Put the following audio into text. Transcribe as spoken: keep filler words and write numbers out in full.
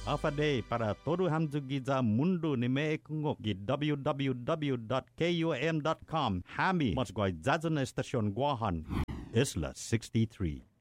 Afaday para todo hamzugi za mundo ni me kungok gi w w w dot kun dot com. Hami mas guay zazen estasyon guahan. Isla sixty-three.